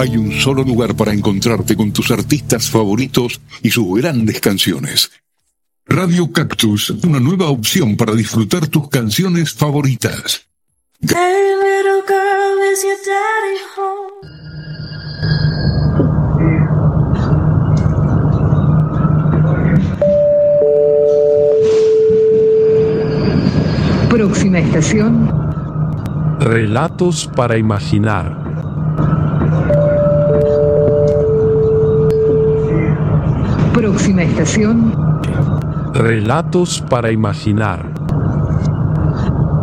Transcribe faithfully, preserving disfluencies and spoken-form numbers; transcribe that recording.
Hay un solo lugar para encontrarte con tus artistas favoritos y sus grandes canciones. Radio Cactus, una nueva opción para disfrutar tus canciones favoritas. Hey, little girl, is your daddy home? Próxima estación. Relatos para imaginar. Próxima estación. Relatos para imaginar.